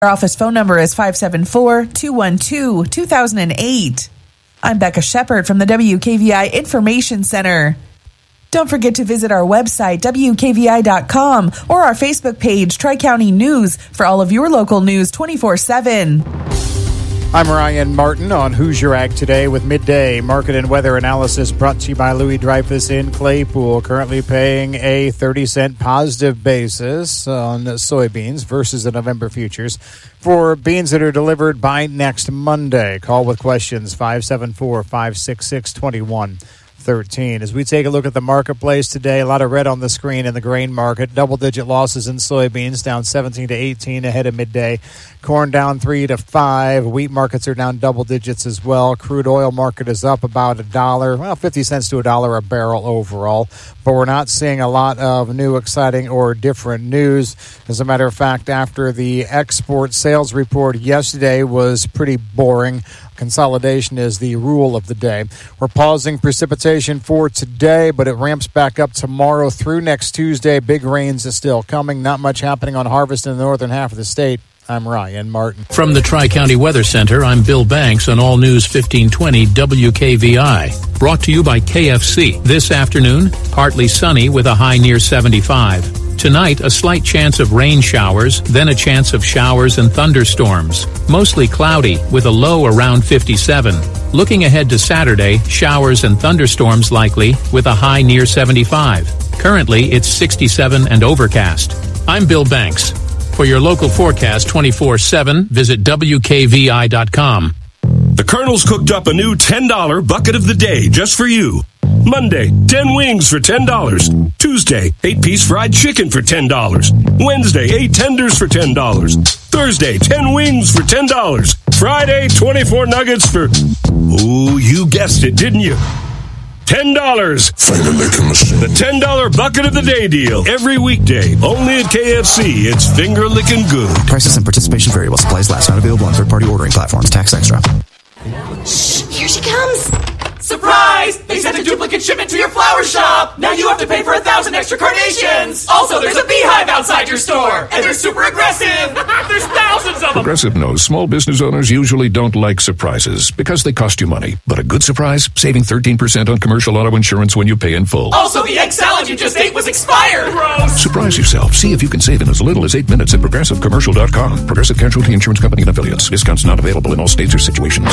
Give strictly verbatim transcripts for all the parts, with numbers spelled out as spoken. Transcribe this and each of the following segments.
Our office phone number is five seven four, two one two, two thousand eight. I'm Becca Shepard from the W K V I Information Center. Don't forget to visit our website, W K V I dot com, or our Facebook page, Tri-County News, for all of your local news twenty-four seven. I'm Ryan Martin on Who's Your Ag Today with Midday Market and Weather Analysis brought to you by Louis Dreyfus in Claypool, currently paying a thirty cent positive basis on soybeans versus the November futures for beans that are delivered by next Monday. Call with questions, five seven four, five six six, two one thirteen. As we take a look at the marketplace today, a lot of red on the screen in the grain market. Double-digit losses in soybeans, down seventeen to eighteen ahead of midday. Corn down three to five. Wheat markets are down double digits as well. Crude oil market is up about a dollar, well, fifty cents to a dollar a barrel overall. But we're not seeing a lot of new, exciting, or different news. As a matter of fact, after the export sales report yesterday was pretty boring. Consolidation is the rule of the day. We're pausing precipitation for today, but it ramps back up tomorrow through next Tuesday. Big rains are still coming. Not much happening on harvest in the northern half of the state. I'm Ryan Martin. From the Tri-County Weather Center, I'm Bill Banks on All News fifteen twenty W K V I. Brought to you by K F C. This afternoon, partly sunny with a high near seventy-five. Tonight, a slight chance of rain showers, then a chance of showers and thunderstorms. Mostly cloudy with a low around fifty-seven. Looking ahead to Saturday, showers and thunderstorms likely with a high near seventy-five. Currently, it's sixty-seven and overcast. I'm Bill Banks. For your local forecast twenty-four seven, visit W K V I dot com. The Colonel's cooked up a new ten dollar bucket of the day just for you. Monday, ten wings for ten dollars. Tuesday, eight-piece fried chicken for ten dollars. Wednesday, eight tenders for ten dollars. Thursday, ten wings for ten dollars. Friday, twenty-four nuggets for... Ooh, you guessed it, didn't you? ten dollars. Finger licking machine. The ten dollar bucket of the day deal. Every weekday. Only at K F C. It's finger licking good. Prices and participation vary while supplies last. Not available on third-party ordering platforms. Tax extra. Shh, here she comes. Surprise! They sent a duplicate shipment to your flower shop! Now you have to pay for a thousand extra carnations! Also, there's a beehive outside your store! And they're super aggressive! There's thousands of them! Progressive knows small business owners usually don't like surprises because they cost you money. But a good surprise? Saving thirteen percent on commercial auto insurance when you pay in full. Also, the egg salad you just ate was expired! Gross! Surprise yourself. See if you can save in as little as eight minutes at progressive commercial dot com. Progressive Casualty Insurance Company and Affiliates. Discounts not available in all states or situations.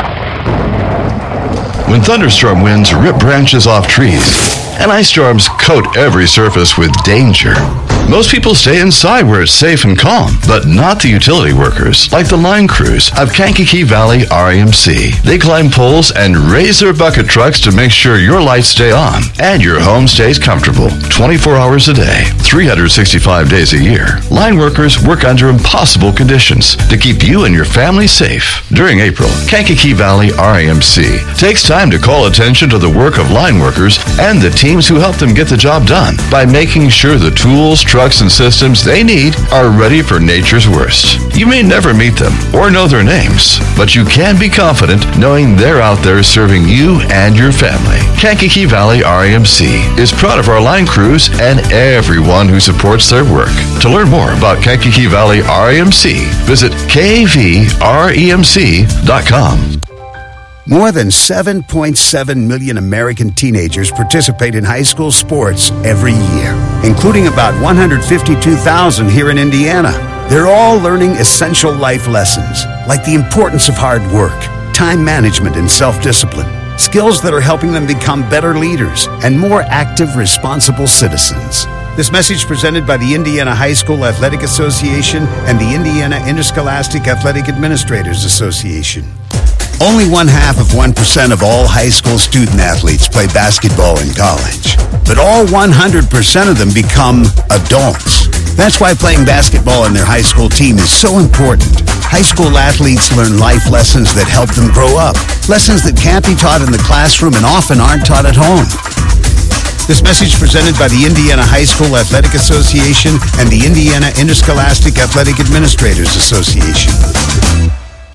When thunderstorm winds rip branches off trees and ice storms coat every surface with danger, most people stay inside where it's safe and calm, but not the utility workers, like the line crews of Kankakee Valley R E M C. They climb poles and raise their bucket trucks to make sure your lights stay on and your home stays comfortable twenty-four hours a day, three hundred sixty-five days a year. Line workers work under impossible conditions to keep you and your family safe. During April, Kankakee Valley R E M C takes time to call attention to the work of line workers and the teams who help them get the job done by making sure the tools, trucks, and systems they need are ready for nature's worst. You may never meet them or know their names, but you can be confident knowing they're out there serving you and your family. Kankakee Valley R E M C is proud of our line crews and everyone who supports their work. To learn more about Kankakee Valley R E M C, visit K V R E M C dot com. More than seven point seven million American teenagers participate in high school sports every year, including about one hundred fifty-two thousand here in Indiana. They're all learning essential life lessons, like the importance of hard work, time management, and self-discipline, skills that are helping them become better leaders and more active, responsible citizens. This message presented by the Indiana High School Athletic Association and the Indiana Interscholastic Athletic Administrators Association. Only one half of one percent of all high school student athletes play basketball in college, but all one hundred percent of them become adults. That's why playing basketball on their high school team is so important. High school athletes learn life lessons that help them grow up, lessons that can't be taught in the classroom and often aren't taught at home. This message presented by the Indiana High School Athletic Association and the Indiana Interscholastic Athletic Administrators Association.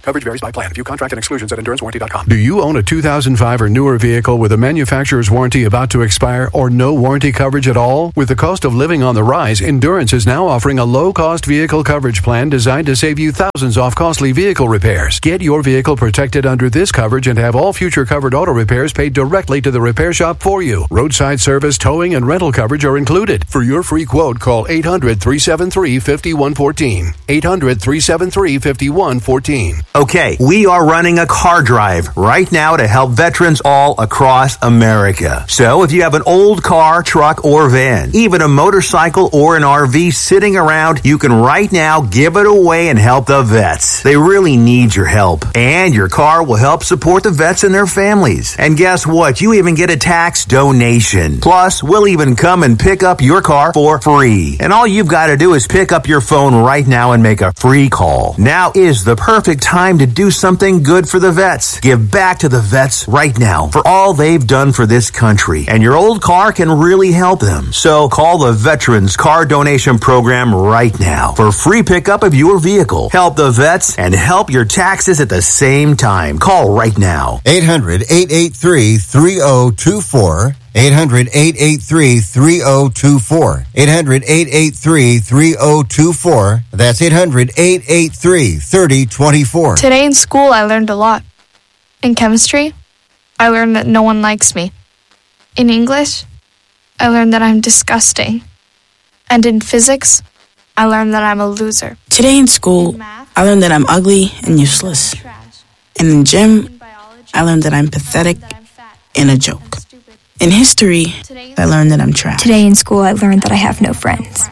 Coverage varies by plan. View contract and exclusions at endurance warranty dot com. Do you own a two thousand five or newer vehicle with a manufacturer's warranty about to expire or no warranty coverage at all? With the cost of living on the rise, Endurance is now offering a low-cost vehicle coverage plan designed to save you thousands off costly vehicle repairs. Get your vehicle protected under this coverage and have all future covered auto repairs paid directly to the repair shop for you. Roadside service, towing, and rental coverage are included. For your free quote, call eight hundred, three seven three, five one one four. eight hundred, three seven three, five one one four. Okay, we are running a car drive right now to help veterans all across America. So if you have an old car, truck, or van, even a motorcycle or an R V sitting around, you can right now give it away and help the vets. They really need your help. And your car will help support the vets and their families. And guess what? You even get a tax donation. Plus, we'll even come and pick up your car for free. And all you've got to do is pick up your phone right now and make a free call. Now is the perfect time to do something good for the vets. Give back to the vets right now for all they've done for this country. And your old car can really help them. So call the Veterans Car Donation Program right now for free pickup of your vehicle. Help the vets and help your taxes at the same time. Call right now. eight hundred, eight eight three, three oh two four. eight hundred, eight eight three, three oh two four. eight hundred, eight eight three, three oh two four. That's eight hundred, eight eight three, three oh two four. Today in school, I learned a lot. In chemistry, I learned that no one likes me. In English, I learned that I'm disgusting. And in physics, I learned that I'm a loser. Today in school, I learned that I'm ugly and useless. And in gym, I learned that I'm pathetic and a joke. In history, I learned that I'm trash. Today in school, I learned that I have no friends.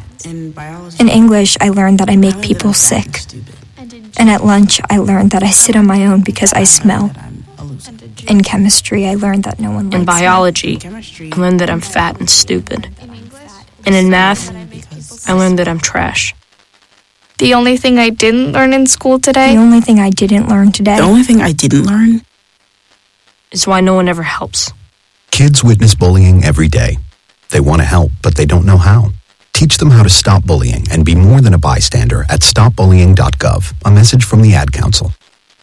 In English, I learned that I make people sick. And at lunch, I learned that I sit on my own because I smell. In chemistry, I learned that no one likes me. In biology, I learned that I'm fat and stupid. And in math, I learned that I'm trash. The only thing I didn't learn in school today... The only thing I didn't learn today... The only thing I didn't learn... is why no one ever helps. Kids witness bullying every day. They want to help, but they don't know how. Teach them how to stop bullying and be more than a bystander at stop bullying dot gov. A message from the Ad Council.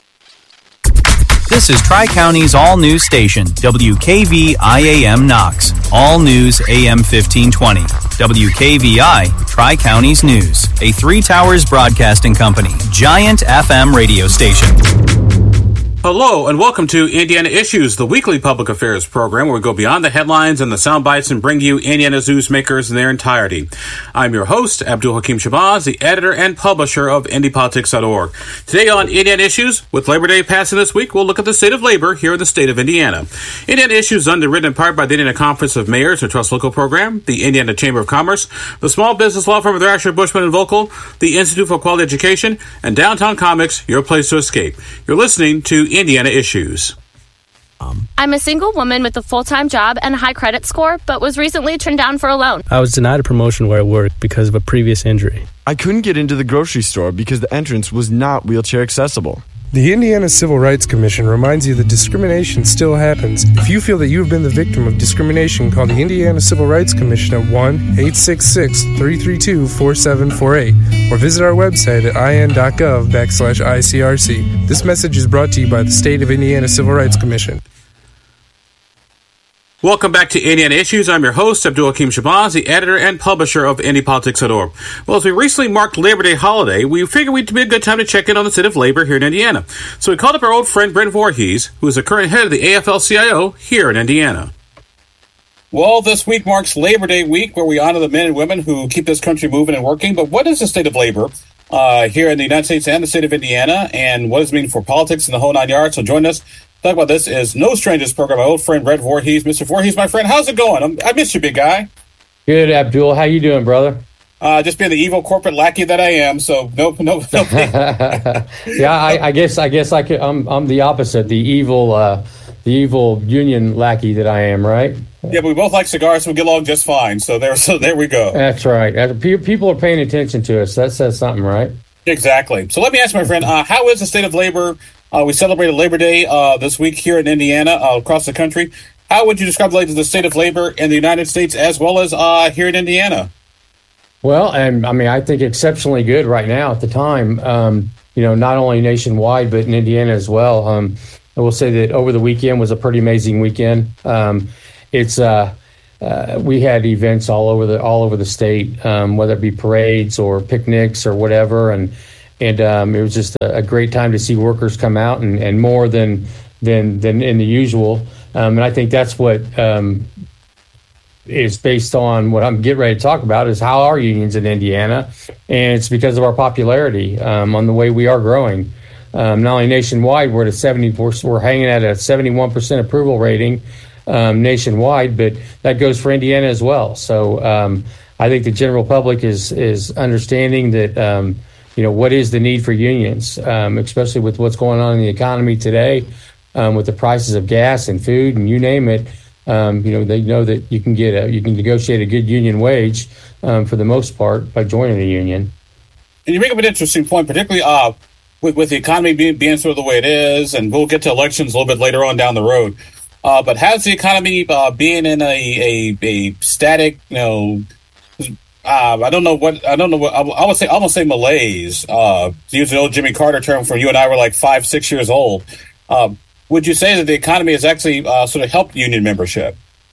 This is Tri-County's all-news station, W K V I A M Knox. All news A M fifteen twenty. W K V I, Tri-County's News. A Three Towers Broadcasting Company, giant F M radio station. Hello, and welcome to Indiana Issues, the weekly public affairs program where we go beyond the headlines and the sound bites and bring you Indiana's newsmakers in their entirety. I'm your host, Abdul Hakim Shabazz, the editor and publisher of Indy Politics dot org. Today on Indiana Issues, with Labor Day passing this week, we'll look at the state of labor here in the state of Indiana. Indiana Issues is underwritten in part by the Indiana Conference of Mayors, a Trust Local program, the Indiana Chamber of Commerce, the small business law firm of Thrasher, Bushman and Volkel, the Institute for Quality Education, and Downtown Comics, your place to escape. You're listening to Indiana Issues. I'm a single woman with a full-time job and a high credit score, but was recently turned down for a loan. I was denied a promotion where I worked because of a previous injury. I couldn't get into the grocery store because the entrance was not wheelchair accessible. The Indiana Civil Rights Commission reminds you that discrimination still happens. If you feel that you have been the victim of discrimination, call the Indiana Civil Rights Commission at one eight six six, three three two, four seven four eight or visit our website at I N dot gov backslash I C R C. This message is brought to you by the State of Indiana Civil Rights Commission. Welcome back to Indiana Issues. I'm your host, Abdul Hakim Shabazz, the editor and publisher of Indy Politics dot org. Well, as we recently marked Labor Day holiday, we figured it'd be a good time to check in on the state of labor here in Indiana. So we called up our old friend Brent Voorhees, who is the current head of the A F L C I O here in Indiana. Well, this week marks Labor Day week, where we honor the men and women who keep this country moving and working. But what is the state of labor uh, here in the United States and the state of Indiana, and what does it mean for politics and the whole nine yards? So join us. Talk about this is No Strangers program. My old friend Brent Voorhees. Mister Voorhees, my friend, how's it going? I'm, I miss you, big guy. Good, Abdul. How you doing, brother? Uh, just being the evil corporate lackey that I am. So no, no, no. yeah, I, I guess, I guess I could, I'm, I'm the opposite. The evil, uh, the evil union lackey that I am, right? Yeah, but we both like cigars, so we get along just fine. So there, so there we go. That's right. People are paying attention to us. That says something, right? Exactly. So let me ask my friend, uh, how is the state of labor? Uh, we celebrated Labor Day uh, this week here in Indiana, uh, across the country. How would you describe the state of labor in the United States as well as uh, here in Indiana? Well, and I mean, I think exceptionally good right now at the time. Um, you know, not only nationwide, but in Indiana as well. Um, I will say that over the weekend was a pretty amazing weekend. Um, it's uh, uh, we had events all over the all over the state, um, whether it be parades or picnics or whatever, and and um, it was just a, a great time to see workers come out and, and more than than than in the usual. Um, and I think that's what um, is based on what I'm getting ready to talk about is how are unions in Indiana, and it's because of our popularity um, on the way we are growing. Um, not only nationwide, we're at a seventy, we're hanging at a seventy-one percent approval rating um, nationwide, but that goes for Indiana as well. So um, I think the general public is is understanding that um, you know what is the need for unions, um, especially with what's going on in the economy today, um, with the prices of gas and food and you name it. Um, you know they know that you can get a you can negotiate a good union wage um, for the most part by joining a union. And you bring up an interesting point, particularly. Uh, With, with the economy being, being sort of the way it is, and we'll get to elections a little bit later on down the road. Uh, but has the economy uh, being in a, a, a static, you know, uh, I don't know what, I don't know what, I, I would say, almost say malaise, uh, to use the old Jimmy Carter term from you and I were like five, six years old. Uh, would you say that the economy has actually uh, sort of helped union membership?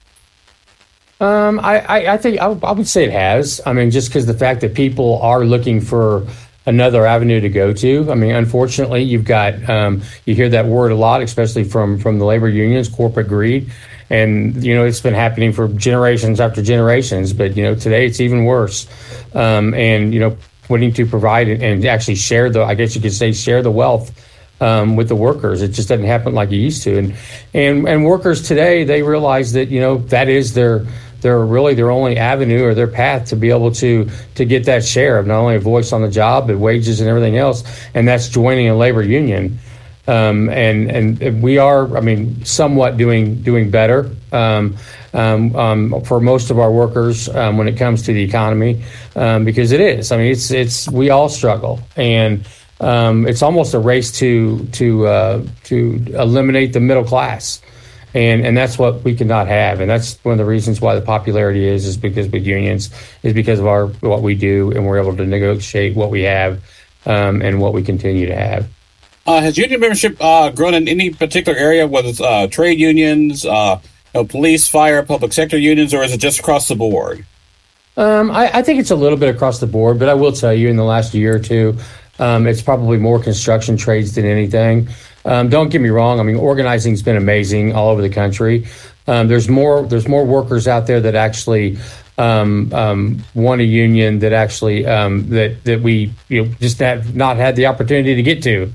Um, I, I, I think I, I would say it has. I mean, just because the fact that people are looking for another avenue to go to. I mean, unfortunately, you've got um, you hear that word a lot, especially from from the labor unions, corporate greed, and you know it's been happening for generations after generations. But you know today it's even worse, um, and you know wanting to provide and actually share the, I guess you could say, share the wealth um, with the workers. It just doesn't happen like it used to, and and and workers today, they realize that you know that is their. They're really their only avenue or their path to be able to to get that share of not only a voice on the job, but wages and everything else. And that's joining a labor union. Um, and and we are, I mean, somewhat doing doing better um, um, um, for most of our workers um, when it comes to the economy, um, because it is. I mean, it's it's we all struggle, and um, it's almost a race to to uh, to eliminate the middle class. And and that's what we cannot have, and that's one of the reasons why the popularity is is because with unions is because of our what we do, and we're able to negotiate what we have um, and what we continue to have. Uh, has union membership uh, grown in any particular area, whether it's uh, trade unions, uh, you know, police, fire, public sector unions, or is it just across the board? Um, I, I think it's a little bit across the board, but I will tell you, in the last year or two, um, it's probably more construction trades than anything. Um, don't get me wrong. I mean, organizing's been amazing all over the country. Um, there's more. There's more workers out there that actually um, um, want a union that actually um, that that we you know, just have not had the opportunity to get to.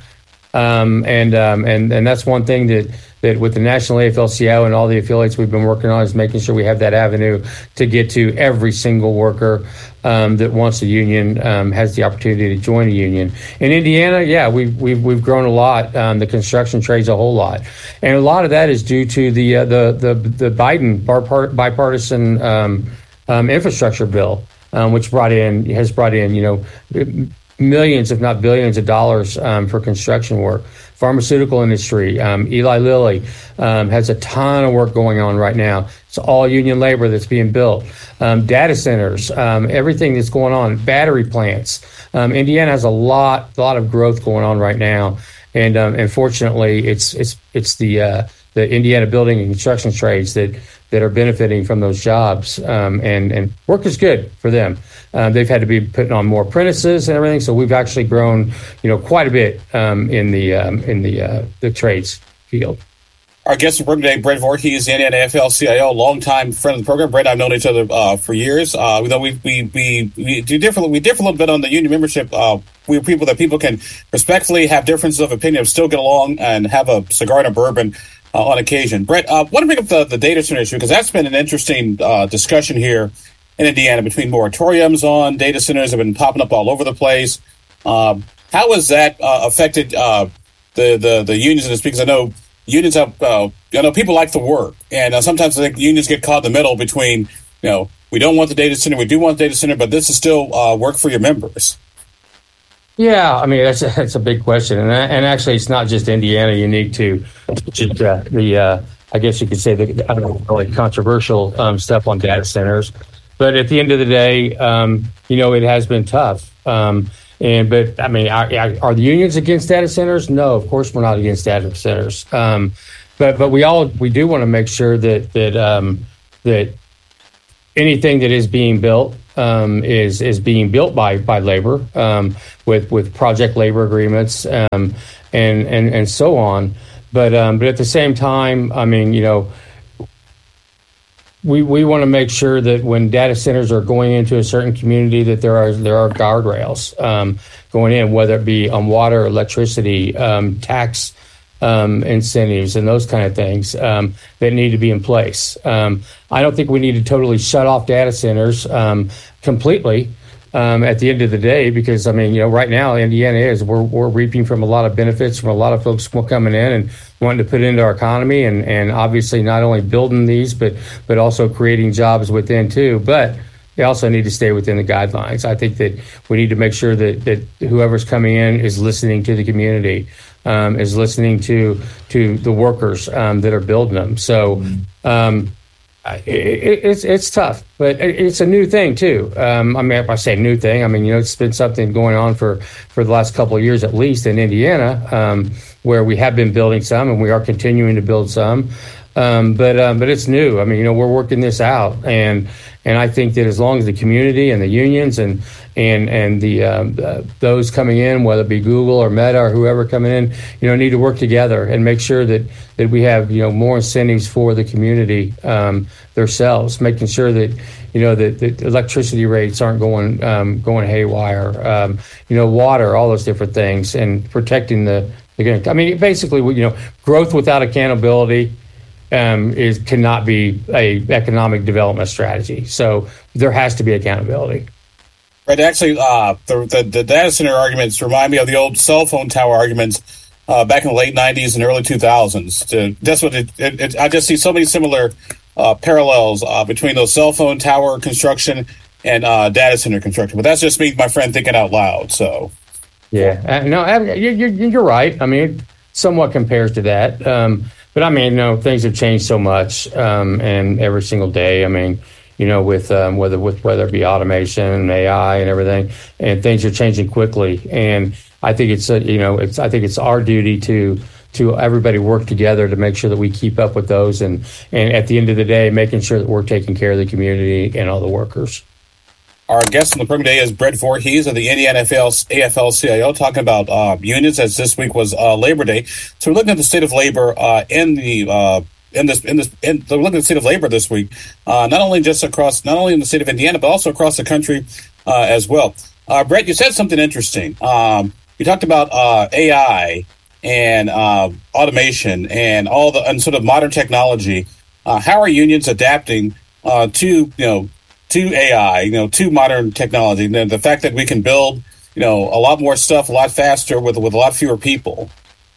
Um, and um, and and that's one thing that that with the National A F L C I O and all the affiliates we've been working on is making sure we have that avenue to get to every single worker um, that wants a union, um, has the opportunity to join a union. In Indiana, yeah, we've we've we've grown a lot. Um, the construction trades a whole lot, and a lot of that is due to the uh, the the the Biden bipartisan um, um, infrastructure bill, um, which brought in has brought in you know. millions, if not billions, of dollars um, for construction work. Pharmaceutical industry, um, Eli Lilly um, has a ton of work going on right now. It's all union labor that's being built. Um, data centers, um, everything that's going on, battery plants. Um, Indiana has a lot, lot of growth going on right now, and um, unfortunately, it's it's it's the uh, the Indiana building and construction trades that that are benefiting from those jobs, um, and and work is good for them. Um, they've had to be putting on more apprentices and everything, so we've actually grown, you know, quite a bit um, in the um, in the uh, the trades field. Our guest for today, Brett Voorhees, the Indiana A F L C I O, longtime friend of the program. Brett and I've known each other uh, for years. Uh, though we we we we do differ, we differ a little bit on the union membership. Uh, we're people that people can respectfully have differences of opinion, still get along, and have a cigar and a bourbon uh, on occasion. Brett, I uh, want to bring up the, the data center issue because that's been an interesting uh, discussion here in Indiana between moratoriums on data centers have been popping up all over the place. Um, how has that uh, affected uh, the, the the unions in this? Because I know unions have, uh, you know, people like the work, and uh, sometimes I think unions get caught in the middle between, you know, we don't want the data center, we do want the data center, but this is still uh, work for your members. Yeah, I mean that's a, that's a big question, and and actually it's not just Indiana unique to, to uh, the uh, I guess you could say the I don't know, really controversial um, stuff on data centers. But at the end of the day, um, you know, it has been tough. Um, and but I mean, are, are the unions against data centers? No, of course we're not against data centers. Um, but but we all we do want to make sure that that um, that anything that is being built um, is is being built by by labor um, with with project labor agreements um, and and and so on. But um, but at the same time, I mean, you know, we we want to make sure that when data centers are going into a certain community, that there are there are guardrails um, going in, whether it be on water, electricity, um, tax um, incentives, and those kind of things um, that need to be in place. Um, I don't think we need to totally shut off data centers um, completely. Um, at the end of the day, because I mean, you know, right now Indiana is we're we're reaping from a lot of benefits from a lot of folks coming in and wanting to put it into our economy, and, and obviously not only building these, but but also creating jobs within too. But they also need to stay within the guidelines. I think that we need to make sure that that whoever's coming in is listening to the community, um, is listening to to the workers um, that are building them. So. Um, It, it's it's tough, but it's a new thing too. Um, I mean, if I say new thing, I mean, you know, it's been something going on for, for the last couple of years at least in Indiana, um, where we have been building some and we are continuing to build some. Um, but um, but it's new. I mean, you know, we're working this out, and and I think that as long as the community and the unions and and and the um, uh, those coming in, whether it be Google or Meta or whoever coming in, you know, need to work together and make sure that that we have, you know, more incentives for the community um, themselves, making sure that, you know, that, that electricity rates aren't going um, going haywire, um, you know, water, all those different things, and protecting the. the I mean, basically, you know, growth without accountability. Um, is cannot be a economic development strategy. So there has to be accountability. Right. Actually, uh, the, the the data center arguments remind me of the old cell phone tower arguments uh, back in the late nineties and early two thousands. To, that's what it, it, it, I just see so many similar uh, parallels uh, between those cell phone tower construction and uh, data center construction. But that's just me, my friend, thinking out loud. So yeah, uh, no, you're, you're right. I mean, it somewhat compares to that. Um, But I mean, you know, things have changed so much, um, and every single day. I mean, you know, with um, whether with whether it be automation and A I and everything, and things are changing quickly. And I think it's uh, you know, it's I think it's our duty to to everybody work together to make sure that we keep up with those, and and at the end of the day, making sure that we're taking care of the community and all the workers. Our guest on the program today is Brett Voorhees of the Indiana A F L C I O, talking about uh, unions, as this week was uh, Labor Day. So we're looking at the state of labor uh, in the uh, in this in this. In, we're looking at the state of labor this week, uh, not only just across, not only in the state of Indiana, but also across the country uh, as well. Uh, Brett, you said something interesting. Um, you talked about uh, A I and uh, automation and all the and sort of modern technology. Uh, how are unions adapting uh, to you know? to A I, you know, to modern technology, the, the fact that we can build, you know, a lot more stuff a lot faster with with a lot fewer people?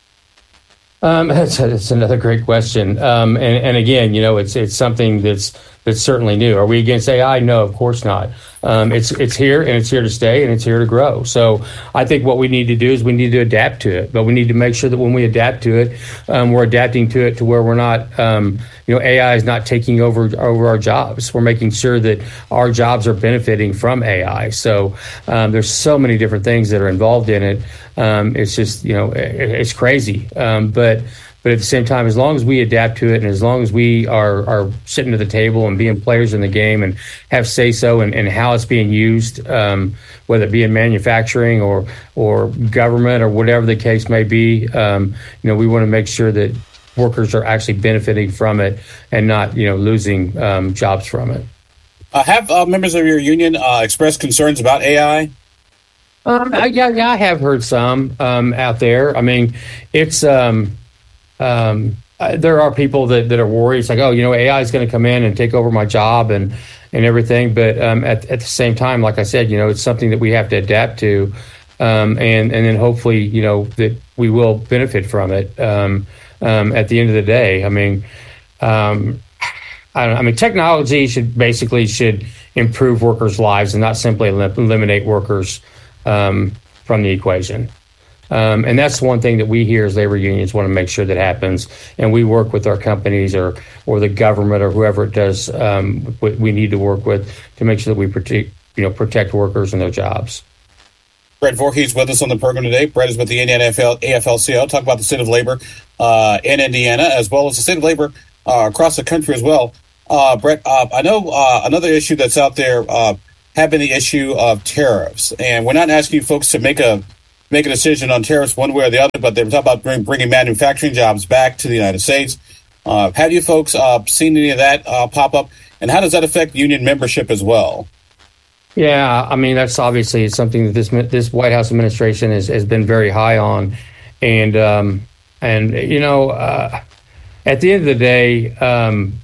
Um, that's, that's another great question. Um, and, and again, you know, it's it's something that's that's certainly new. Are we against A I? No, of course not. Um, it's it's here and it's here to stay and it's here to grow. So I think what we need to do is we need to adapt to it, but we need to make sure that when we adapt to it, um, we're adapting to it to where we're not, um, you know, A I is not taking over over our jobs. We're making sure that our jobs are benefiting from A I. So um, there's so many different things that are involved in it. Um, it's just, you know, it, it's crazy. Um, but But at the same time, as long as we adapt to it and as long as we are, are sitting at the table and being players in the game and have say-so and, and how it's being used, um, whether it be in manufacturing or or government or whatever the case may be, um, you know, we want to make sure that workers are actually benefiting from it and not, you know, losing um, jobs from it. Uh, have uh, members of your union uh, expressed concerns about A I? Um, I, yeah, yeah, I have heard some um, out there. I mean, it's... Um, Um, uh, there are people that, that are worried. It's like, oh, you know, A I is going to come in and take over my job and, and everything. But um, at, at the same time, like I said, you know, it's something that we have to adapt to. Um, and, and then hopefully, you know, that we will benefit from it um, um, at the end of the day. I mean, um, I don't know. I mean, technology should basically should improve workers' lives and not simply elim- eliminate workers um, from the equation. Um, and that's one thing that we here as labor unions want to make sure that happens. And we work with our companies or or the government or whoever it does um, we, we need to work with to make sure that we protect, you know, protect workers and their jobs. Brett Voorhees with us on the program today. Brett is with the Indiana A F L C I O. Talk about the state of labor uh, in Indiana, as well as the state of labor uh, across the country as well. Uh, Brett, uh, I know uh, another issue that's out there uh, have been the issue of tariffs, and we're not asking you folks to make a make a decision on tariffs one way or the other, but they're talking about bring, bringing manufacturing jobs back to the United States. Uh, have you folks uh, seen any of that uh, pop up, and how does that affect union membership as well? Yeah, I mean, that's obviously something that this this White House administration has, has been very high on. And, um, and you know, uh, at the end of the day, um,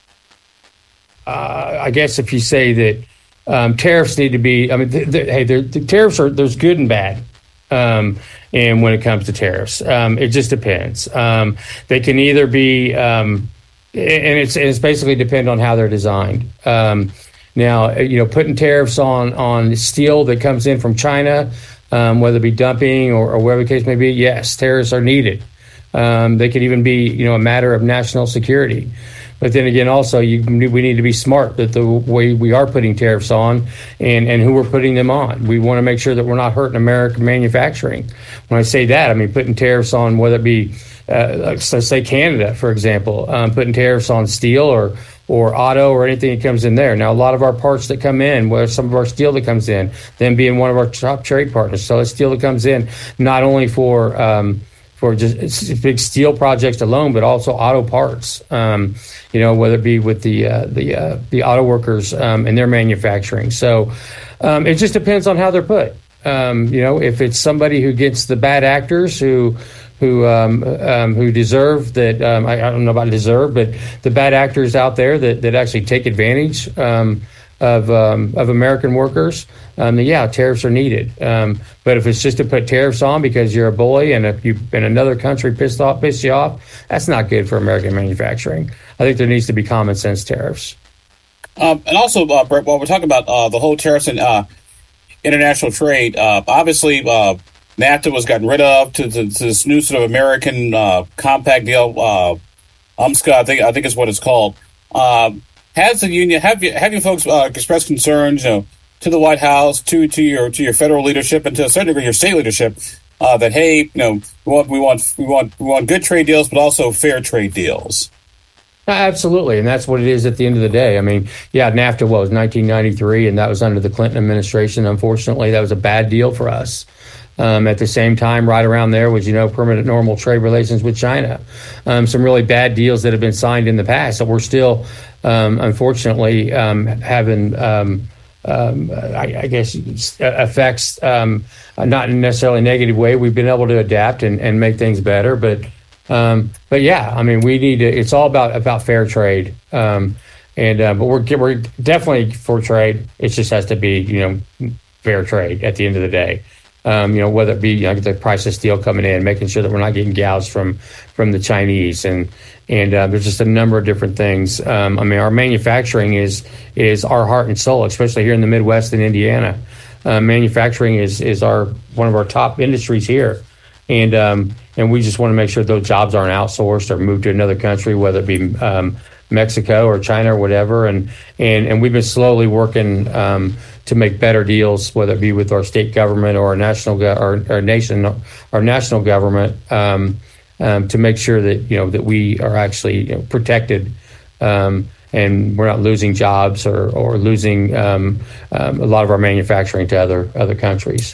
uh, I guess if you say that um, tariffs need to be, I mean, th- th- hey, the tariffs are, there's good and bad. Um, and when it comes to tariffs, um, it just depends. Um, they can either be, um, and it's, it's basically depend on how they're designed. Um, Now, you know, putting tariffs on, on steel that comes in from China, um, whether it be dumping or, or whatever the case may be, yes, tariffs are needed. Um, they could even be, you know, a matter of national security. But then again, also, you, we need to be smart that the way we are putting tariffs on and, and who we're putting them on. We want to make sure that we're not hurting American manufacturing. When I say that, I mean putting tariffs on whether it be, uh, like, let's say Canada, for example, um, putting tariffs on steel or or auto or anything that comes in there. Now, a lot of our parts that come in, where some of our steel that comes in, them being one of our top trade partners. So it's steel that comes in not only for um, for just big steel projects alone, but also auto parts. Um, you know, whether it be with the uh, the uh, the auto workers um, and their manufacturing. So um, it just depends on how they're put. Um, you know, if it's somebody who gets the bad actors who who um, um, who deserve that, um, I, I don't know about deserve, but the bad actors out there that, that actually take advantage um, of um, of American workers, um, then yeah, tariffs are needed. Um, but if it's just to put tariffs on because you're a bully and if you in another country pissed off, pissed you off, that's not good for American manufacturing. I think there needs to be common sense tariffs. Um, and also, uh, Brett, while we're talking about uh, the whole tariffs and uh, international trade, uh, obviously uh, NAFTA was gotten rid of to, to, to this new sort of American uh, compact deal, uh, UMSCA, I think I think is what it's called. Uh, has the union have you have you folks uh, expressed concerns, you know, to the White House, to to your to your federal leadership, and to a certain degree your state leadership, uh, that hey, you know, we want we want we want we want good trade deals, but also fair trade deals. Absolutely, and that's what it is at the end of the day. I mean, yeah, NAFTA was nineteen ninety-three, and that was under the Clinton administration. Unfortunately, that was a bad deal for us. Um, at the same time, right around there was, you know, permanent normal trade relations with China. Um, some really bad deals that have been signed in the past that we're still, um, unfortunately, um, having, um, um, I, I guess, effects, um, not in a necessarily negative way. We've been able to adapt and, and make things better. But, um, but yeah, I mean, we need to, it's all about, about fair trade. Um, and, uh, but we're, we're definitely for trade. It just has to be, you know, fair trade at the end of the day. Um, you know, whether it be, you know, the price of steel coming in, making sure that we're not getting gouged from from the Chinese, and and uh, there's just a number of different things. Um, I mean, our manufacturing is is our heart and soul, especially here in the Midwest and Indiana. Uh, manufacturing is is our one of our top industries here, and um, and we just want to make sure those jobs aren't outsourced or moved to another country, whether it be um, Mexico or China or whatever. And and and we've been slowly working Um, to make better deals, whether it be with our state government or our national go- our, our nation, our national government, um, um, to make sure that you know that we are actually you know, protected, um, and we're not losing jobs or or losing um, um, a lot of our manufacturing to other other countries.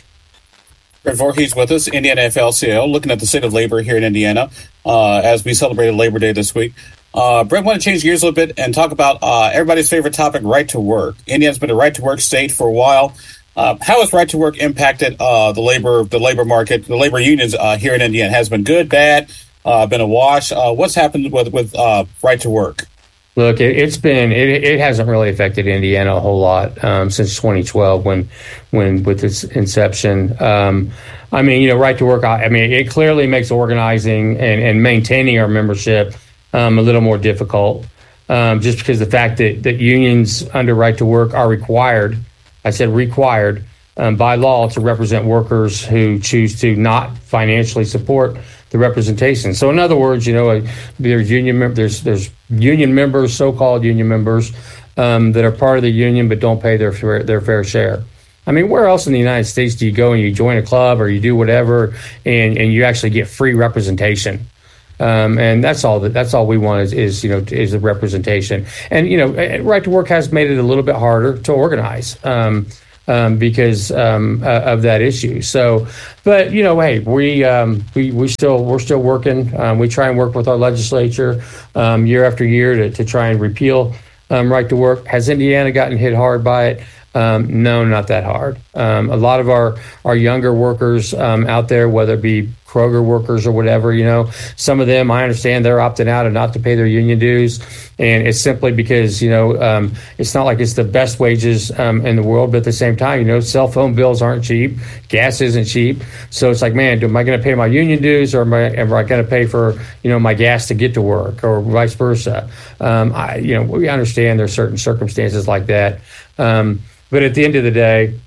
Brett Voorhees with us, Indiana A F L C I O, looking at the state of labor here in Indiana uh, as we celebrated Labor Day this week. Uh, Brett, I want to change gears a little bit and talk about uh, everybody's favorite topic, right to work. Indiana's been a right to work state for a while. Uh, how has right to work impacted uh, the labor the labor market, the labor unions uh, here in Indiana? Has it been good, bad, uh, been a wash? Uh, what's happened with with uh, right to work? Look, it, it's been it, it hasn't really affected Indiana a whole lot um, since twenty twelve when when with its inception. Um, I mean, you know, right to work. I, I mean, it clearly makes organizing and, and maintaining our membership Um, a little more difficult, um, just because the fact that, that unions under right to work are required, I said required, um, by law to represent workers who choose to not financially support the representation. So in other words, you know, there's union mem- there's there's union members, so-called union members, um, that are part of the union but don't pay their fair, their fair share. I mean, where else in the United States do you go and you join a club or you do whatever and, and you actually get free representation? Um, and that's all that that's all we want is, is you know is the representation. And you know, Right to Work has made it a little bit harder to organize um, um, because um, uh, of that issue. So, but you know, hey, we um, we we still we're still working. Um, we try and work with our legislature um, year after year to, to try and repeal um, Right to Work. Has Indiana gotten hit hard by it? Um, no, not that hard. Um, a lot of our, our younger workers um, out there, whether it be Kroger workers or whatever, you know, some of them, I understand they're opting out and not to pay their union dues. And it's simply because, you know, um, it's not like it's the best wages um, in the world. But at the same time, you know, cell phone bills aren't cheap. Gas isn't cheap. So it's like, man, am I going to pay my union dues or am I, am I going to pay for, you know, my gas to get to work or vice versa? Um, I, you know, we understand there's certain circumstances like that. Um, But at the end of the day,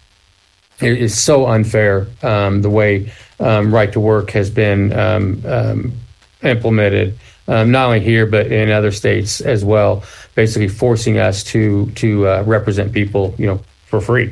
it is so unfair um, the way um, Right to Work has been um, um, implemented, um, not only here but in other states as well. Basically, forcing us to to uh, represent people, you know, for free.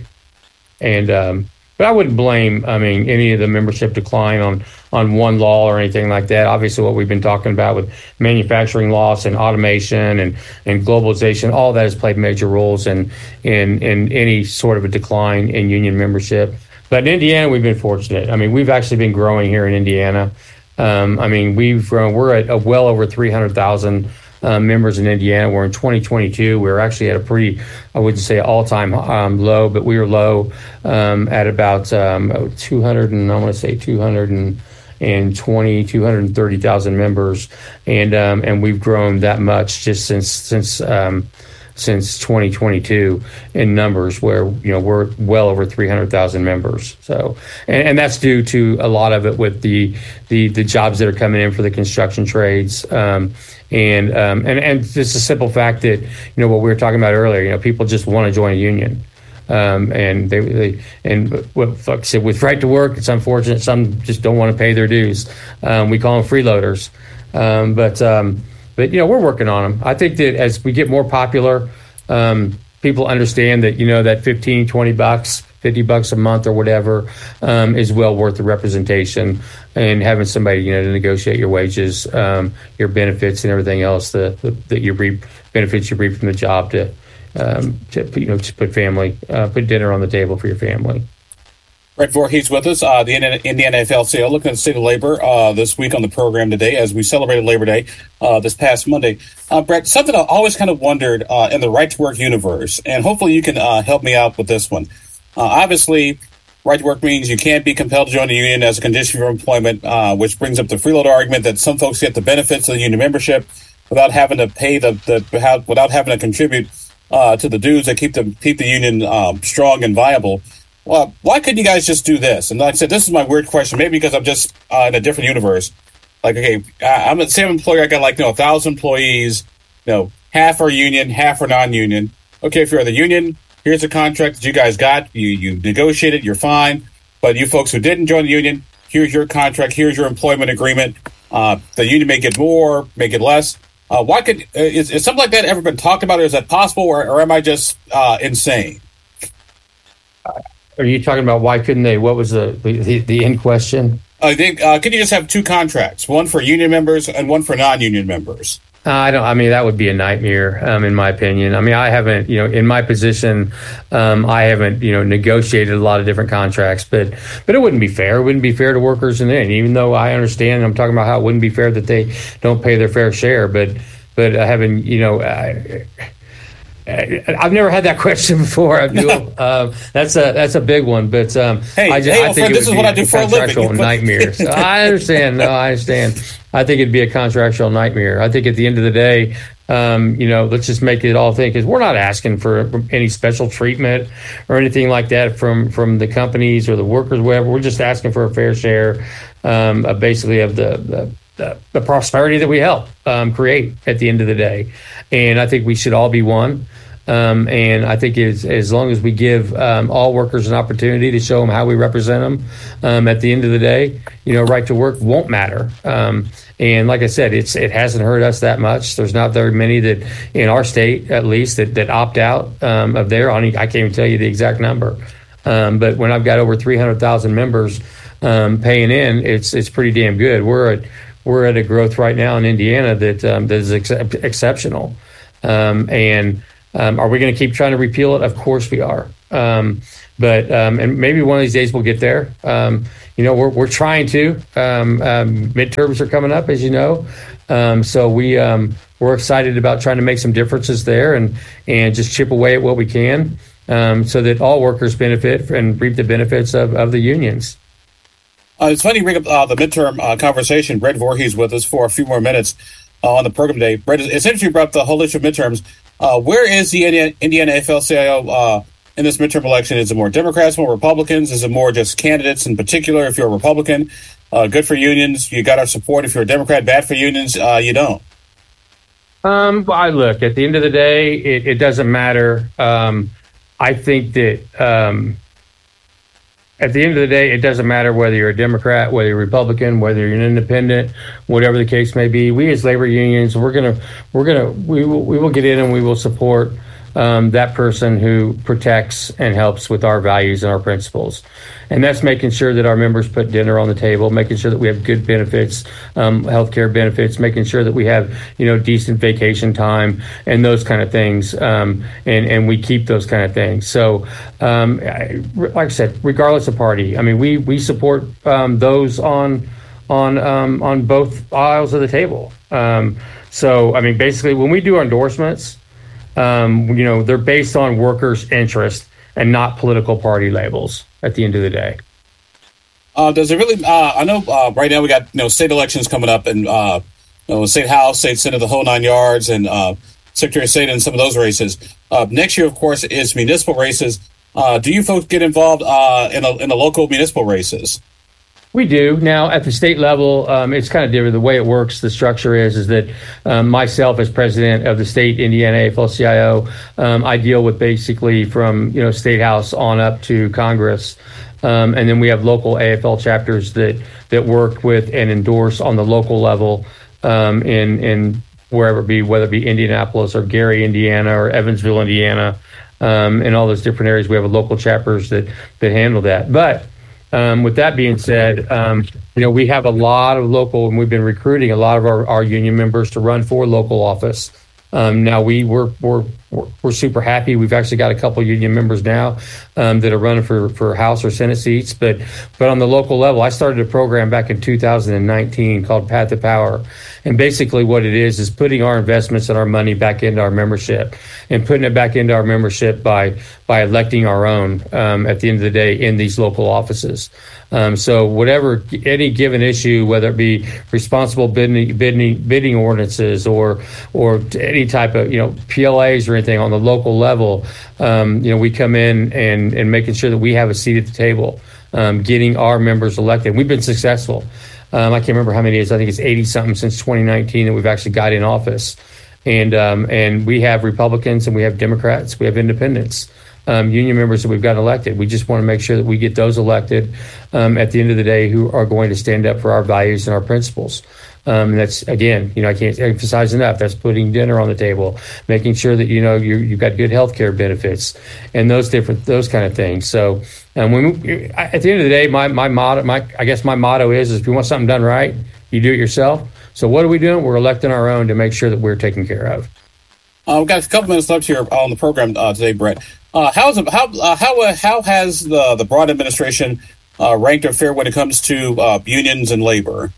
And um, but I wouldn't blame, I mean, any of the membership decline on on one law or anything like that. Obviously, what we've been talking about with manufacturing loss and automation and, and globalization, all that has played major roles in, in in any sort of a decline in union membership. But in Indiana, we've been fortunate. I mean, we've actually been growing here in Indiana. Um, I mean, we've grown. We're at a well over three hundred thousand uh, members in Indiana. We're in twenty twenty-two. We're actually at a pretty, I wouldn't say all-time um, low, but we were low um, at about um, two hundred and I want to say two hundred and and twenty, two hundred thirty thousand members, and um, and we've grown that much just since since um, since twenty twenty-two in numbers, where you know we're well over three hundred thousand members. So, and, and that's due to a lot of it with the the the jobs that are coming in for the construction trades, um, and um, and and just a simple fact that you know what we were talking about earlier. You know, people just want to join a union. Um, and they, they and what like I said, with Right to Work, it's unfortunate some just don't want to pay their dues. Um, we call them freeloaders, um, but um, but you know we're working on them. I think that as we get more popular, um, people understand that you know that fifteen, twenty bucks, fifty bucks a month or whatever um, is well worth the representation and having somebody you know to negotiate your wages, um, your benefits, and everything else that that you reap benefits you reap from the job to. Um, to you know, to put family, uh, put dinner on the table for your family. Brett Voorhees with us, uh, the Indiana A F L C I O, looking at the state of labor uh, this week on the program today as we celebrated Labor Day uh, this past Monday. Uh, Brett, something I always kind of wondered uh, in the Right to Work universe, and hopefully you can uh, help me out with this one. Uh, obviously, Right to Work means you can't be compelled to join a union as a condition for employment, uh, which brings up the freeloader argument that some folks get the benefits of the union membership without having to pay the, the without having to contribute Uh, to the dues that keep the keep the union um, strong and viable. Well, why couldn't you guys just do this? And like I said, this is my weird question. Maybe because I'm just uh, in a different universe. Like, okay, I'm the same employer. I got like you know a thousand employees. You know, half are union, half are non-union. Okay, if you're the union, here's the contract that you guys got. You you negotiated. You're fine. But you folks who didn't join the union, here's your contract. Here's your employment agreement. Uh, the union may get more, may get less. Uh, why could uh, is, is something like that ever been talked about, or is that possible, or, or am I just uh, insane? Are you talking about why couldn't they? What was the the, the end question? I think uh, could you just have two contracts, one for union members and one for non-union members? Uh, I don't. I mean, that would be a nightmare, um, in my opinion. I mean, I haven't, you know, in my position, um, I haven't, you know, negotiated a lot of different contracts, but but it wouldn't be fair. It wouldn't be fair to workers in it. Even though I understand, I'm talking about how it wouldn't be fair that they don't pay their fair share, but but uh, having, you know. I, I've never had that question before. uh, that's a that's a big one, but um, hey, I, just, hey, I well, think friend, it this would is be what I do a for a contractual living. nightmare. So I understand. No, I understand. I think it'd be a contractual nightmare. I think at the end of the day, um, you know, let's just make it all think because we're not asking for any special treatment or anything like that from from the companies or the workers, whatever. We're just asking for a fair share, um, of basically of the. the The, the prosperity that we help um, create at the end of the day. And I think we should all be one. Um, and I think as, as long as we give um, all workers an opportunity to show them how we represent them, um, at the end of the day, you know, right to work won't matter. Um, and like I said, it's it hasn't hurt us that much. There's not very many that in our state, at least, that, that opt out um, of there. I can't even tell you the exact number. Um, but when I've got over three hundred thousand members um, paying in, it's it's pretty damn good. We're at we're at a growth right now in Indiana that um, that is ex- exceptional. Um, and um, are we going to keep trying to repeal it? Of course we are. Um, but um, and maybe one of these days we'll get there. Um, you know, we're we're trying to. Um, um, midterms are coming up, as you know. Um, so we um, we're excited about trying to make some differences there and and just chip away at what we can. Um, so that all workers benefit and reap the benefits of, of the unions. Uh, it's funny you bring up uh, the midterm uh, conversation. Brett Voorhees with us for a few more minutes uh, on the program today. Brett, essentially brought up the whole issue of midterms. Uh, where is the Indiana, Indiana A F L C I O uh, in this midterm election? Is it more Democrats, more Republicans? Is it more just candidates in particular? If you're a Republican, uh, good for unions, you got our support. If you're a Democrat, bad for unions, uh, you don't. Um, well, I look, at the end of the day, it, it doesn't matter. Um, I think that um, at the end of the day, it doesn't matter whether you're a Democrat, whether you're a Republican, whether you're an independent, whatever the case may be. We as labor unions, we're gonna, we're gonna, we will, we will get in and we will support um, that person who protects and helps with our values and our principles. And that's making sure that our members put dinner on the table, making sure that we have good benefits, um, healthcare benefits, making sure that we have, you know, decent vacation time and those kind of things. Um, and, and we keep those kind of things. So, um, I, like I said, regardless of party, I mean, we, we support um, those on, on, um, on both aisles of the table. Um, so, I mean, basically when we do our endorsements, um, you know, they're based on workers' interest and not political party labels at the end of the day. Uh, does it really, uh, I know uh, right now we got, you know, state elections coming up and, uh, you know, state house, state senate, the whole nine yards, and uh, secretary of state in some of those races. Uh, next year, of course, is municipal races. Uh, do you folks get involved uh, in, a, in the local municipal races? We do. Now, at the state level, um, it's kind of different. The way it works, the structure is, is that um, myself as president of the state Indiana A F L C I O, um, I deal with basically from, you know, state house on up to Congress. Um, and then we have local A F L chapters that, that work with and endorse on the local level um, in, in wherever it be, whether it be Indianapolis or Gary, Indiana, or Evansville, Indiana, um, and all those different areas. We have local chapters that, that handle that. But Um, with that being said, um, you know, we have a lot of local, and we've been recruiting a lot of our, our union members to run for local office. Um, now we we're, we're we're super happy. We've actually got a couple of union members now um, that are running for, for House or Senate seats. But but on the local level, I started a program back in two thousand nineteen called Path to Power. And basically what it is is putting our investments and our money back into our membership and putting it back into our membership by by electing our own um, at the end of the day in these local offices. Um, so whatever, any given issue, whether it be responsible bidding, bidding, bidding ordinances or or any type of, you know, P L As or anything on the local level, um, you know, we come in and, and making sure that we have a seat at the table, um, getting our members elected. We've been successful. Um, I can't remember how many it is. I think it's eighty something since twenty nineteen that we've actually got in office. And um, and we have Republicans and we have Democrats, we have independents. Um, union members that we've got elected. We just want to make sure that we get those elected um, at the end of the day who are going to stand up for our values and our principles. Um, and that's, again, you know, I can't emphasize enough. That's putting dinner on the table, making sure that, you know, you, you've got good health care benefits and those different, those kind of things. So um, when we, at the end of the day, my, my motto, my, I guess my motto is, is if you want something done right, you do it yourself. So what are we doing? We're electing our own to make sure that we're taken care of. Uh, we've got a couple minutes left here on the program uh, today, Brett. Uh, how's how uh, how uh, how has the the Broad administration uh, ranked or fared when it comes to uh, unions and labor?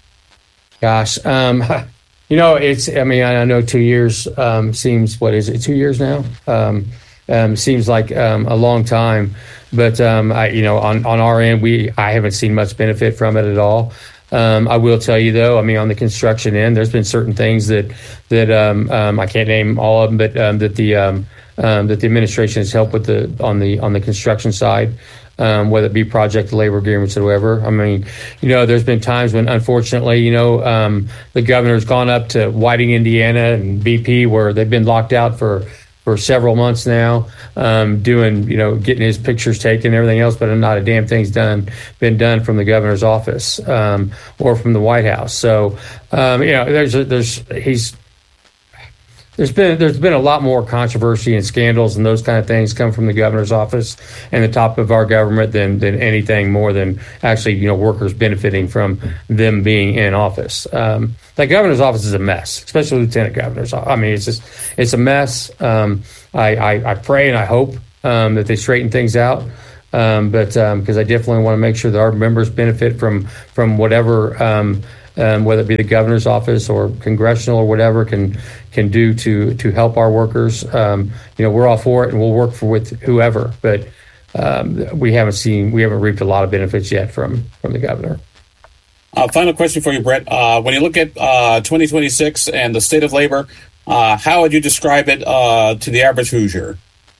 Gosh, um, you know, it's. I mean, I know two years um, seems. What is it? Two years now. Um, um, seems like um, a long time, but um, I, you know, on on our end, we I haven't seen much benefit from it at all. Um, I will tell you though, I mean, on the construction end, there's been certain things that that um, um, I can't name all of them, but um, that the um, um, that the administration has helped with the on the on the construction side, um, whether it be project labor agreements or whatever. I mean, you know, there's been times when, unfortunately, you know, um, the governor's gone up to Whiting, Indiana, and B P, where they've been locked out for. for several months now, um, doing, you know, getting his pictures taken and everything else, but not a damn thing's done, been done from the governor's office, um, or from the White House. So, um, you know, there's, a, there's, he's, there's been there's been a lot more controversy and scandals and those kind of things come from the governor's office and the top of our government than than anything more than actually, you know, workers benefiting from them being in office. Um, the governor's office is a mess, especially lieutenant governors. I mean, it's just it's a mess. Um, I, I I pray and I hope um, that they straighten things out. Um, but because um, I definitely want to make sure that our members benefit from from whatever. Um, Um, whether it be the governor's office or congressional or whatever can can do to to help our workers. Um, you know, we're all for it, and we'll work for with whoever. But um, we haven't seen, we haven't reaped a lot of benefits yet from from the governor. Uh, final question for you, Brett. Uh, when you look at uh, twenty twenty-six and the state of labor, uh, how would you describe it uh, to the average Hoosier?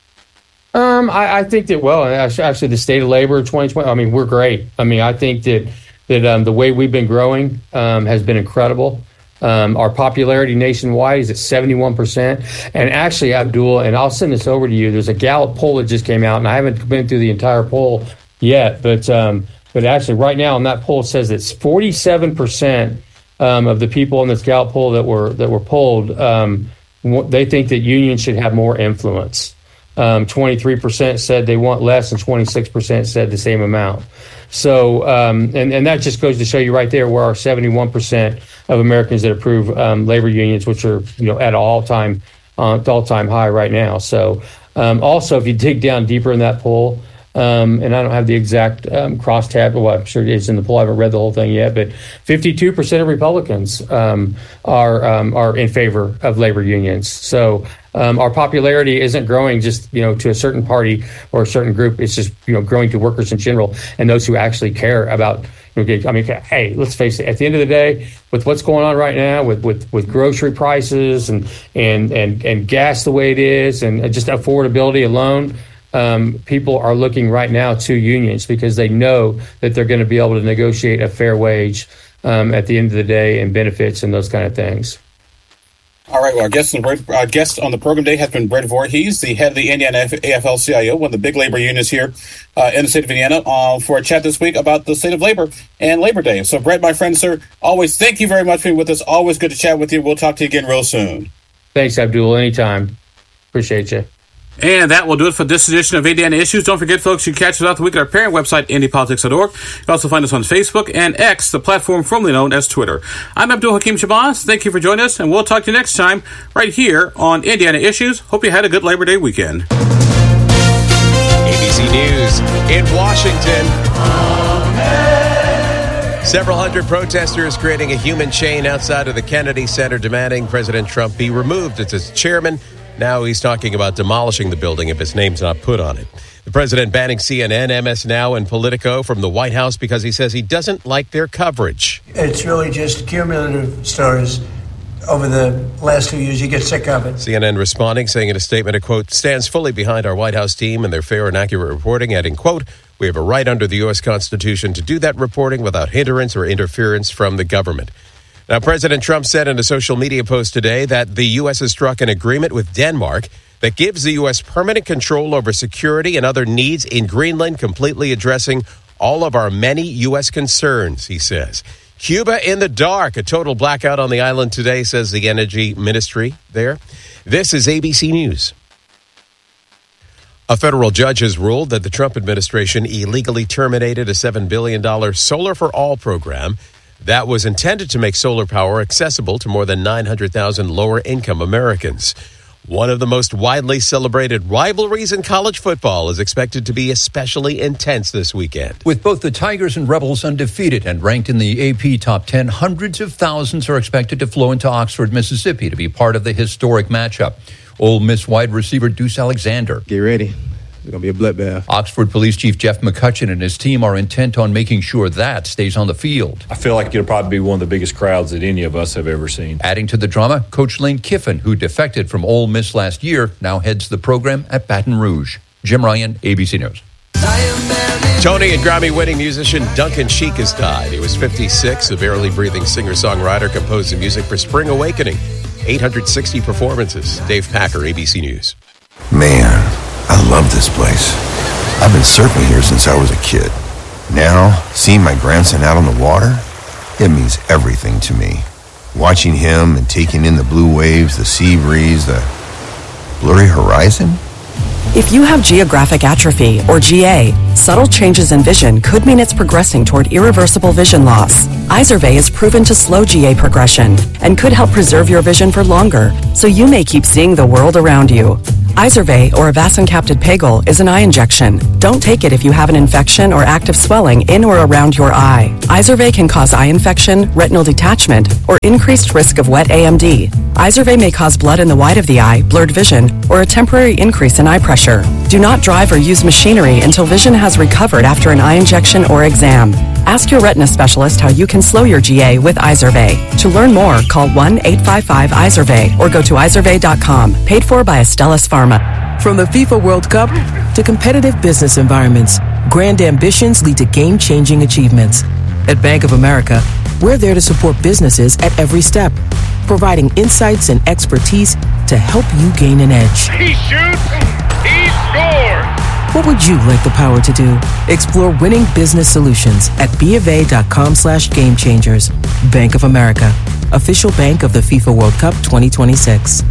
Um, I, I think that well, actually, the state of labor twenty twenty. I mean, we're great. I mean, I think that. that um, the way we've been growing um, has been incredible. Um, our popularity nationwide is at seventy-one percent. And actually, Abdul, and I'll send this over to you, there's a Gallup poll that just came out, and I haven't been through the entire poll yet, but um, but actually right now on that poll it says it's forty-seven percent um, of the people in this Gallup poll that were that were polled, um, they think that unions should have more influence. Um, twenty-three percent said they want less, and twenty-six percent said the same amount. So, um, and, and that just goes to show you right there where our seventy-one percent of Americans that approve um, labor unions, which are, you know, at an all-time, uh, all-time high right now. So, um, also, if you dig down deeper in that poll, um, and I don't have the exact um, crosstab, well, I'm sure it's in the poll. I haven't read the whole thing yet, but fifty-two percent of Republicans um, are um, are in favor of labor unions. So. Um, our popularity isn't growing just, you know, to a certain party or a certain group. It's just, you know, growing to workers in general and those who actually care about, you know, I mean, hey, let's face it, at the end of the day, with what's going on right now with, with, with grocery prices and, and, and, and gas the way it is and just affordability alone, um, people are looking right now to unions because they know that they're going to be able to negotiate a fair wage um, at the end of the day and benefits and those kind of things. All right, well, our guest, on the, our guest on the program today has been Brett Voorhees, the head of the Indiana A F L C I O, one of the big labor unions here uh, in the state of Indiana, uh, for a chat this week about the state of labor and Labor Day. So, Brett, my friend, sir, always thank you very much for being with us. Always good to chat with you. We'll talk to you again real soon. Thanks, Abdul. Anytime. Appreciate you. And that will do it for this edition of Indiana Issues. Don't forget, folks, you can catch us throughout the week at our parent website, indy politics dot org. You can also find us on Facebook and X, the platform formerly known as Twitter. I'm Abdul Hakim Shabazz. Thank you for joining us, and we'll talk to you next time right here on Indiana Issues. Hope you had a good Labor Day weekend. A B C News in Washington. Several hundred protesters creating a human chain outside of the Kennedy Center demanding President Trump be removed as its chairman. Now he's talking about demolishing the building if his name's not put on it. The president banning C N N, M S Now, and Politico from the White House because he says he doesn't like their coverage. It's really just cumulative stories over the last few years. You get sick of it. C N N responding, saying in a statement, a quote, stands fully behind our White House team and their fair and accurate reporting, adding, quote, we have a right under the U S Constitution to do that reporting without hindrance or interference from the government. Now, President Trump said in a social media post today that the U S has struck an agreement with Denmark that gives the U S permanent control over security and other needs in Greenland, completely addressing all of our many U S concerns, he says. Cuba in the dark, a total blackout on the island today, says the Energy Ministry there. This is A B C News. A federal judge has ruled that the Trump administration illegally terminated a seven billion dollars Solar for All program that was intended to make solar power accessible to more than nine hundred thousand lower-income Americans. One of the most widely celebrated rivalries in college football is expected to be especially intense this weekend. With both the Tigers and Rebels undefeated and ranked in the A P Top ten, hundreds of thousands are expected to flow into Oxford, Mississippi to be part of the historic matchup. Ole Miss wide receiver Deuce Alexander. Get ready. It's going to be a bloodbath. Oxford Police Chief Jeff McCutcheon and his team are intent on making sure that stays on the field. I feel like it'll probably be one of the biggest crowds that any of us have ever seen. Adding to the drama, Coach Lane Kiffin, who defected from Ole Miss last year, now heads the program at Baton Rouge. Jim Ryan, A B C News. Tony and Grammy-winning musician Duncan Sheik has died. He was fifty-six, a barely breathing singer-songwriter, composed the music for Spring Awakening. eight hundred sixty performances. Dave Packer, A B C News. Man, I love this place. I've been surfing here since I was a kid. Now, seeing my grandson out on the water, it means everything to me. watching him and taking in the blue waves, the sea breeze, the blurry horizon. If you have geographic atrophy, or G A, subtle changes in vision could mean it's progressing toward irreversible vision loss. Izervay is proven to slow G A progression and could help preserve your vision for longer, so you may keep seeing the world around you. Izervay, or avacincaptad pegol, is an eye injection. Don't take it if you have an infection or active swelling in or around your eye. Izervay can cause eye infection, retinal detachment, or increased risk of wet A M D. Izervay may cause blood in the white of the eye, blurred vision, or a temporary increase in eye pressure. Do not drive or use machinery until vision has recovered after an eye injection or exam. Ask your retina specialist how you can slow your G A with Izervay. To learn more, call one eight five five Izervay or go to izervay dot com. Paid for by Astellas Pharma. From the FIFA World Cup to competitive business environments, grand ambitions lead to game-changing achievements. At Bank of America, we're there to support businesses at every step, providing insights and expertise to help you gain an edge. He shoots, he scores! What would you like the power to do? Explore winning business solutions at bofa.com slash game changers. Bank of America, official bank of the FIFA World Cup twenty twenty-six.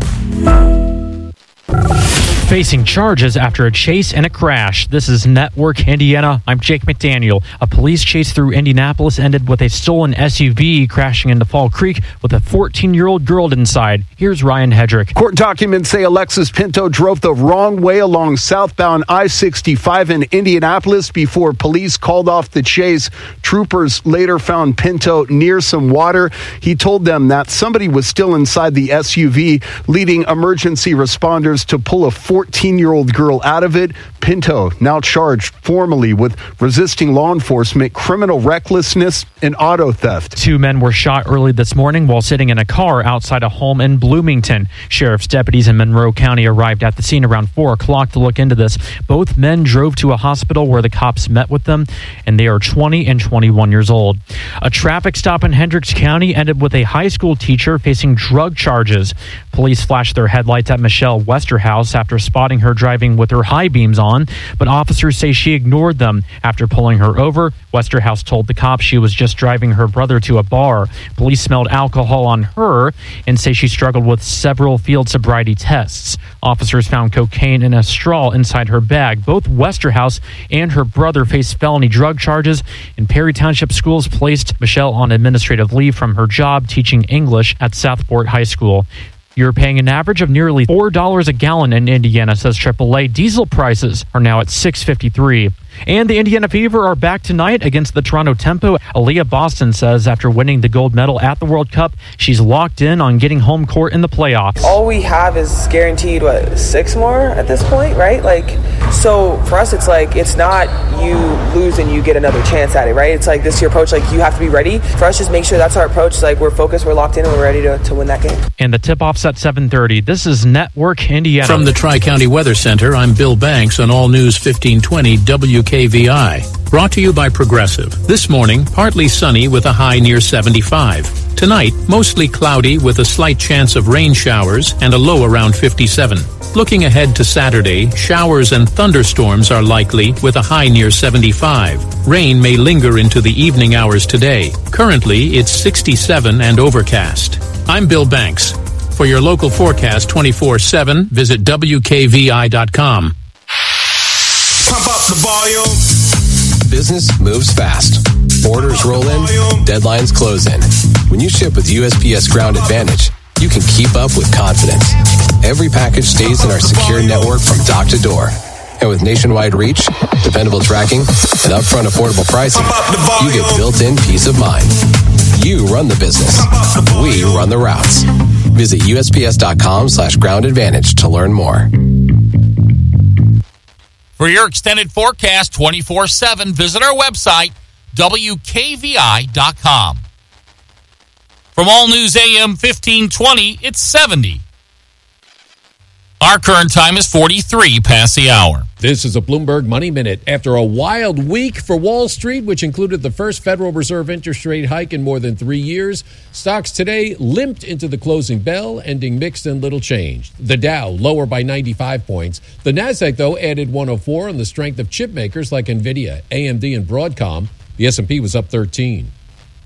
Facing charges after a chase and a crash. This is Network Indiana. I'm Jake McDaniel. A police chase through Indianapolis ended with a stolen S U V crashing into Fall Creek with a fourteen-year-old girl inside. Here's Ryan Hedrick. Court documents say Alexis Pinto drove the wrong way along southbound I sixty-five in Indianapolis before police called off the chase. Troopers later found Pinto near some water. He told them that somebody was still inside the S U V, leading emergency responders to pull a fourteen-year-old girl out of it. Pinto now charged formally with resisting law enforcement, criminal recklessness, and auto theft. Two men were shot early this morning while sitting in a car outside a home in Bloomington. Sheriff's deputies in Monroe County arrived at the scene around four o'clock to look into this. Both men drove to a hospital where the cops met with them, and they are twenty and twenty-one years old. A traffic stop in Hendricks County ended with a high school teacher facing drug charges. Police flashed their headlights at Michelle Westerhouse after spotting her driving with her high beams on, but officers say she ignored them. After pulling her over, Westerhouse told the cops she was just driving her brother to a bar. Police smelled alcohol on her and say she struggled with several field sobriety tests. Officers found cocaine in a straw inside her bag. Both Westerhouse and her brother face felony drug charges, and Perry Township Schools placed Michelle on administrative leave from her job teaching English at Southport High School. You're paying an average of nearly four dollars a gallon in Indiana, says triple A. Diesel prices are now at six fifty-three. And the Indiana Fever are back tonight against the Toronto Tempo. Aaliyah Boston says after winning the gold medal at the World Cup, she's locked in on getting home court in the playoffs. All we have is guaranteed, what, six more at this point, right? Like, so for us, it's like, it's not you lose and you get another chance at it, right? It's like this is your approach, like you have to be ready. For us, just make sure that's our approach. It's like we're focused, we're locked in, and we're ready to, to win that game. And the tip-off's at seven thirty. This is Network Indiana. From the Tri-County Weather Center, I'm Bill Banks on All News fifteen twenty W K V I. Brought to you by Progressive. This morning, partly sunny with a high near seventy-five. Tonight, mostly cloudy with a slight chance of rain showers and a low around fifty-seven. Looking ahead to Saturday, showers and thunderstorms are likely with a high near seventy-five. Rain may linger into the evening hours today. Currently, it's sixty-seven and overcast. I'm Bill Banks. For your local forecast twenty-four seven, visit W K V I dot com. Pump up the volume. Business moves fast. Orders roll in, deadlines close in. When you ship with U S P S Ground Advantage, you can keep up with confidence. Every package stays in our secure network from dock to door. And with nationwide reach, dependable tracking, and upfront affordable pricing, you get built-in peace of mind. You run the business. We run the routes. Visit U S P S dot com slash ground advantage to learn more. For your extended forecast twenty-four seven, visit our website, W K V I dot com. From All News A M fifteen twenty, it's seventy. Our current time is forty-three past the hour. This is a Bloomberg Money Minute. After a wild week for Wall Street, which included the first Federal Reserve interest rate hike in more than three years, stocks today limped into the closing bell, ending mixed and little changed. The Dow lower by ninety-five points. The Nasdaq, though, added one oh four on the strength of chip makers like NVIDIA, A M D, and Broadcom. The S and P was up thirteen.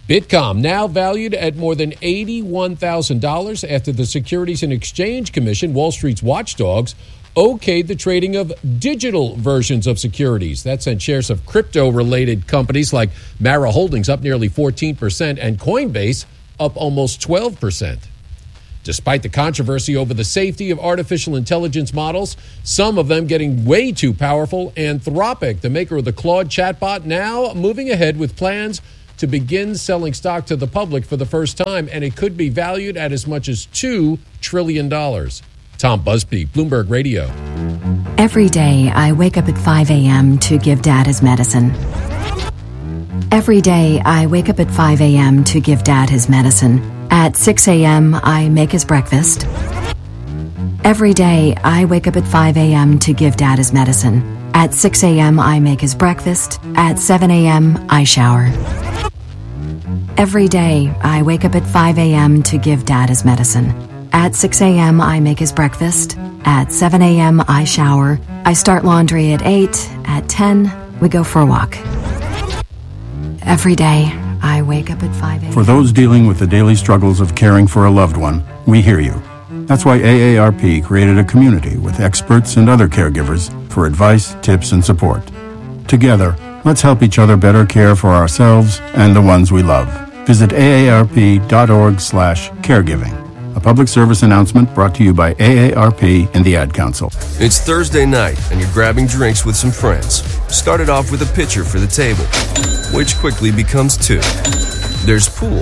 Bitcom, now valued at more than eighty-one thousand dollars after the Securities and Exchange Commission, Wall Street's watchdogs, okayed the trading of digital versions of securities. That sent shares of crypto-related companies like Mara Holdings up nearly fourteen percent and Coinbase up almost twelve percent. Despite the controversy over the safety of artificial intelligence models, some of them getting way too powerful, Anthropic, the maker of the Claude chatbot, now moving ahead with plans to begin selling stock to the public for the first time, and it could be valued at as much as two trillion dollars. Tom Busby, Bloomberg Radio. Every day, I wake up at five a.m. to give Dad his medicine. Every day, I wake up at five a.m. to give Dad his medicine. At six a.m., I make his breakfast. Every day, I wake up at five a.m. to give Dad his medicine. At six a.m., I make his breakfast. At seven a.m., I shower. Every day, I wake up at five a.m. to give Dad his medicine. At six a.m., I make his breakfast. At seven a.m., I shower. I start laundry at eight. At ten, we go for a walk. Every day, I wake up at five a.m. For those dealing with the daily struggles of caring for a loved one, we hear you. That's why A A R P created a community with experts and other caregivers for advice, tips, and support. Together, let's help each other better care for ourselves and the ones we love. Visit A A R P dot org slash caregiving. A public service announcement brought to you by A A R P and the Ad Council. It's Thursday night, and you're grabbing drinks with some friends. Started off with a pitcher for the table, which quickly becomes two. There's pool.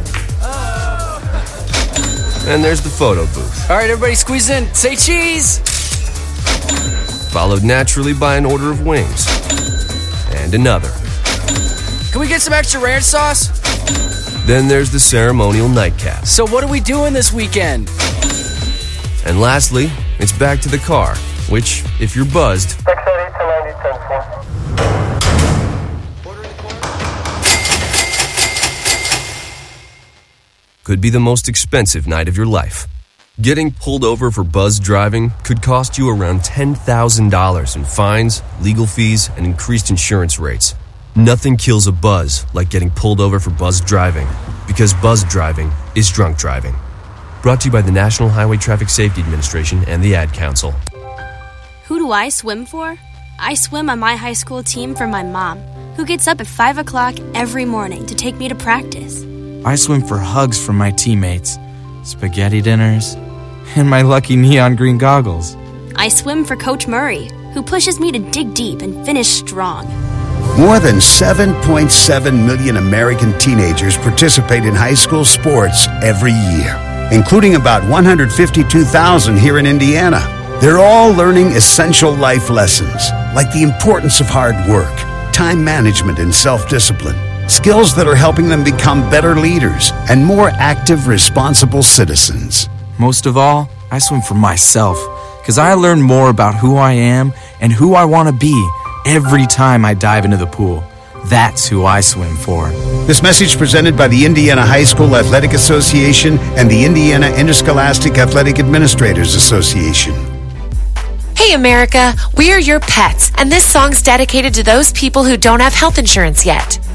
And there's the photo booth. All right, everybody squeeze in. Say cheese! Followed naturally by an order of wings. And another. Can we get some extra ranch sauce? Then there's the ceremonial nightcap. So what are we doing this weekend? And lastly, it's back to the car, which, if you're buzzed, could be the most expensive night of your life. Getting pulled over for buzzed driving could cost you around ten thousand dollars in fines, legal fees, and increased insurance rates. Nothing kills a buzz like getting pulled over for buzzed driving, because buzzed driving is drunk driving. Brought to you by the National Highway Traffic Safety Administration and the Ad Council. Who do I swim for? I swim on my high school team for my mom, who gets up at five o'clock every morning to take me to practice. I swim for hugs from my teammates, spaghetti dinners, and my lucky neon green goggles. I swim for Coach Murray, who pushes me to dig deep and finish strong. More than seven point seven million American teenagers participate in high school sports every year, including about one hundred fifty-two thousand here in Indiana. They're all learning essential life lessons, like the importance of hard work, time management, and self-discipline, skills that are helping them become better leaders and more active, responsible citizens. Most of all, I swim for myself, because I learn more about who I am and who I want to be every time I dive into the pool. That's who I swim for. This message presented by the Indiana High School Athletic Association and the Indiana Interscholastic Athletic Administrators Association. Hey America, we are your pets, and this song's dedicated to those people who don't have health insurance yet.